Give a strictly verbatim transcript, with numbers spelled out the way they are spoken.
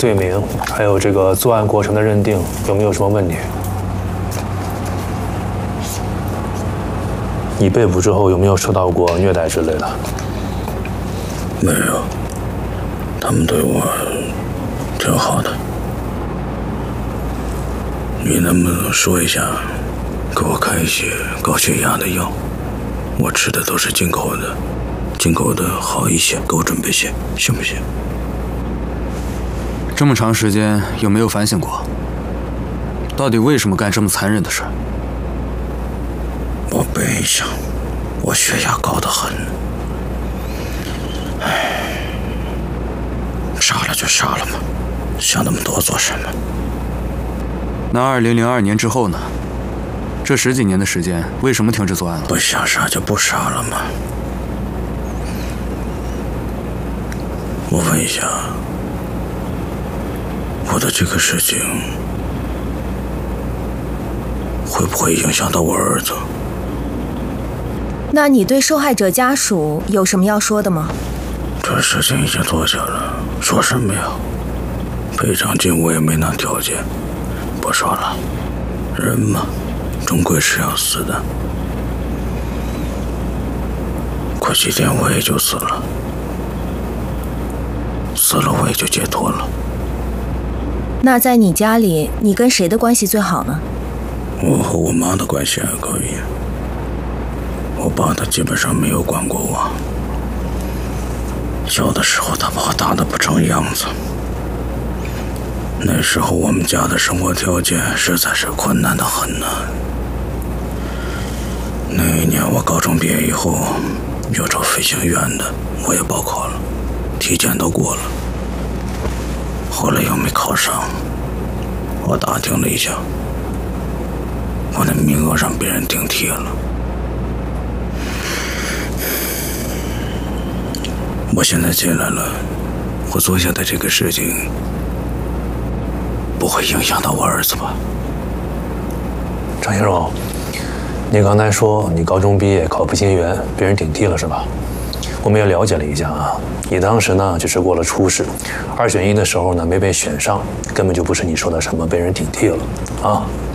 罪名，还有这个作案过程的认定，有没有什么问题？你被捕之后有没有受到过虐待之类的？ 没有，他们对我挺好的。你能不能说一下，给我开一些高血压的药？我吃的都是进口的，进口的好一些，给我准备些，行不行？ 这么长时间，有没有反省过，到底为什么干这么残忍的事？ 我背上，我血压高得很。唉，杀了就杀了嘛，想那么多做什么？ 那二零零二年之后呢？这十几年的时间，为什么停止作案了？ 不想杀就不杀了嘛。我问一下，我的这个事情会不会影响到我儿子？ 那你对受害者家属有什么要说的吗？ 这事情已经做下了，说什么呀？赔偿金我也没拿条件，不说了。人嘛，终归是要死的。过几天我也就死了，死了我也就解脱了。 那在你家里，你跟谁的关系最好呢？ 我和我妈的关系还可以，我爸他基本上没有管过我。小的时候他把我打得不成样子，那时候我们家的生活条件实在是困难得很呢。那一年我高中毕业以后，要找飞行员的，我也报考了，体检都过了，后来又没考上。我打听了一下，我的名额让别人顶替了。我现在进来了，我做下的这个事情不会影响到我儿子吧？ 张先生，你刚才说你高中毕业考飞行员，被人顶替了是吧？我们也了解了一下啊，你当时呢只是过了初试，二选一的时候呢没被选上，根本就不是你说的什么被人顶替了啊。